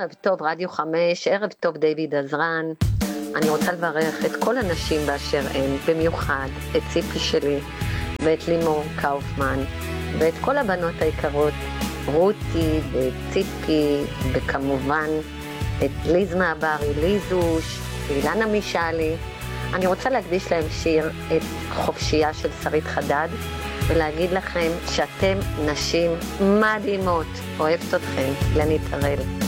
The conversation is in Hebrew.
ערב טוב רדיו 5, ערב טוב דיוויד עזרן. אני רוצה לברך את כל הנשים באשר הן, במיוחד את ציפי שלי ואת לימור קאופמן ואת כל הבנות היקרות, רותי וציפי, וכמובן את ליז מעברי, ליזוש, אילנה מישאלי. אני רוצה להקדיש להם שיר, את חופשייה של שרית חדד, ולהגיד לכם שאתם נשים מדהימות. אוהבת אתכם, לנית הראל.